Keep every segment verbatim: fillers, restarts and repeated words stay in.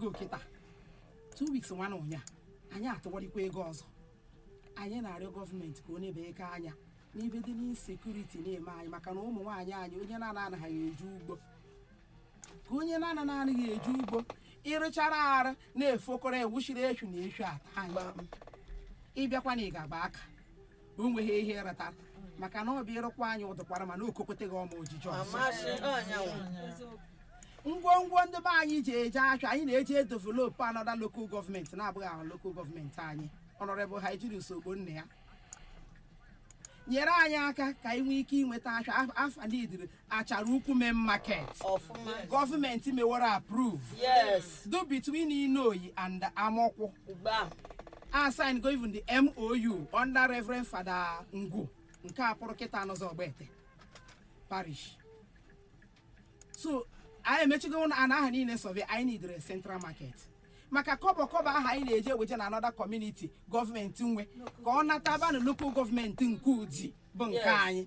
ego kịta two weeks nwa na ụnya anyị atụwarịkwa ego ọzọ. Anyị na-arịọ gọọmenti ka ọ na-ebe aka anya n'ibe dị n'insekuriti na-eme anyị maka na ụmụ nwaanyị anyị onye na-anaghị eju ugbo ka onye na-anaghị eju ugbo ịrụchara arụ na-efokọrọ ewuchiri echu na echu ata anyị ịbịakwa na ịgagba aka o nweghị ihe ịrata maka na ọ bụ ịrụkwa anyị ụdụkwara mana okokweteghị ọma ojiji ọzọ. ngwongwo ndị be anyị ji eje achọ anyị na-eji edevelopụ anọda lokal gọọmenti na-abụghị ahụ lokal gọọmenti anyị Honorable Hyginus Ogbonna ya nyere anyị aka ka anyị nwee ike inweta achọ afa n'idiri achara ukwu main market gọọmenti mewere approve do between Inoyi and Amokwu assign go even the M O U under Reverend Father Ngwu nke a pụrụ kịta n'ụzọ Ogbete parish. So anyị emechigo na aha niile survey anyị needere a central market maka kọbọ kọbọ aha anyị na-eje weje na another community gọọmenti nwe ka ọ nataba na local gọọmenti nke ụdị bụ nke anyị.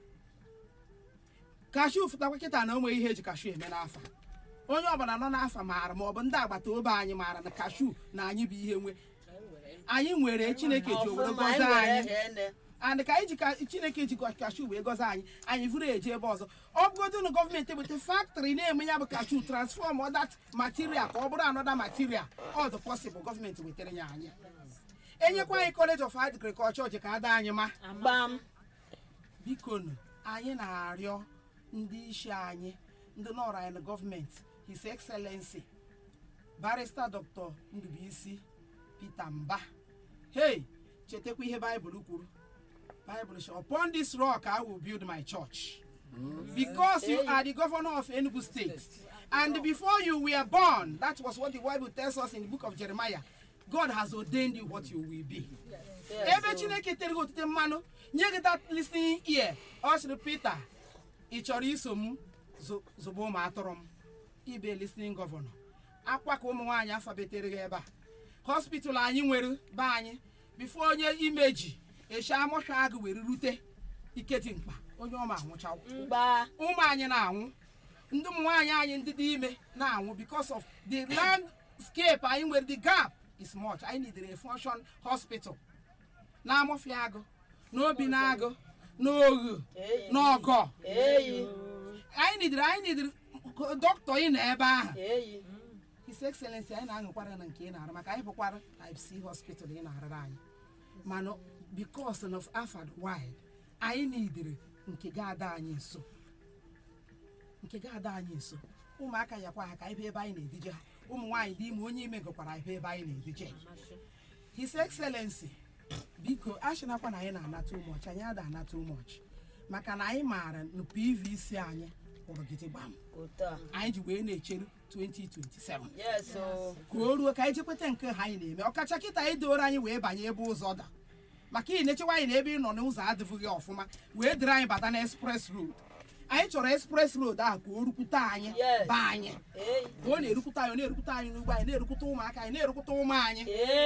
Kashu fụtakwa kịta na onwe ihe eji kashu eme n'afa onye ọbụla nọ n'afa maara ma ọ bụ ndị agbata obi anyị maara na kashu na anyị bụ ihe nwe anyị nwere Chineke ji owere gọzie anyị and ka anyị ji Chineke ji kashu wee gọzie anyị anyị vụrụ eje ebe ọzọ ọ bụgodu na gọọmenti eweta factory na-eme ya bụ kashu transform all that material ka ọ bụrụ another material all the possible gọọmenti wetara ya anyị enyekwa anyị College of Agriculture ji ka ada anyị ma gbam biko nụ anyị na-arịọ ndị isi anyị ndị nọrọ anyị na gọọmenti His Excellency Barrister Doctor Ndubuisi Peter Mba hey chetekwa ihe Bible kwuru Bible says, upon this rock I will build my church. Mm. Because you are the governor of Enugu State. And before you were born, that was what the Bible tells us in the book of Jeremiah. God has ordained you what you will be. Ebe Chineke tere go tete mmanụ nye that listening ear. Osiri Peter, ị chọrọ iso m zogbo ma atụrụ m ibe listening governor. Akwa ka ụmụ nwaanyị afa betere gị ebe a. Hospital anyị nwere be anyị before onye imeji esha amosha agụ were rute iketi mkpa onye ọma anwụchawo mgba ụmụ anyị na-anwụ ndị ụmụ nwaanyị anyị ndị dị ime na-anwụ because of the landscape anyị nwere the gap is much. I need a function hospital na amofia agụ n'obi na agụ n'ogu n'ọgọ I need I need doctor in ebe ahụ His Excellency anyị na-aṅụkwara na nke ị na-arụ maka anyị bụkwara Type C hospital ị na-arụrụ anyị mana because of afford wide anyị needere nke ga-ada anyị nso nke ga-ada anyị nso ụmụaka yakwa ha ka ebe ebe anyị na-edije ha ụmụ nwaanyị dị ime onye ime gokwara ebe ebe anyị na-edije His Excellency biko ashinakwa na anyị na-ana too much anyị ada ana too much maka na anyị maara na P V C anyị kwụrụ gidi gbam anyị ji wee na-echeru twenty twenty-seven yes so ka o ruo ka anyị jekweta nke ha anyị na-eme ọkacha kịta anyị doro anyị wee banye ebe ụzọ da maka ị na-echewa anyị na ebe ị nọ n'ụzọ adịbụghị ọfụma wee dịrị anyị bata na express road anyị chọrọ express road ahụ ka o rukwute anyị ba anyị ka ọ na-erukwute anyị ọ na-erukwute anyị n'ugbo anyị na-erukwute ụmụaka anyị na-erukwute ụmụ anyị